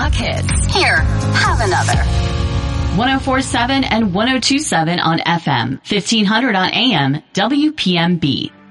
Rock hits. Here, have another. 104.7 and 102.7 on FM, 1500 on AM, WPMB.